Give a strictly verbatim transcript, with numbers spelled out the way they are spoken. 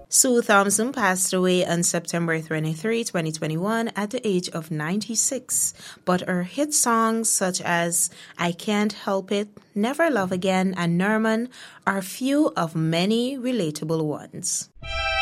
Sue Thompson passed away on September twenty-third, twenty twenty-one at the age of ninety-six, but her hit songs such as I Can't Help It, Never Love Again, and Norman are few of many relatable ones.